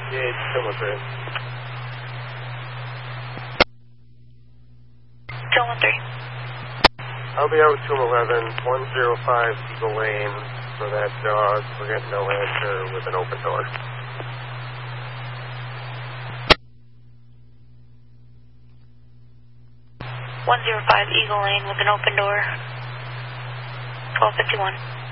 Yeah, it's 213. 213. I'll be out 211, 105 Eagle Lane for that dog. We're getting no answer with an open door. 105 Eagle Lane with an open door. 1251.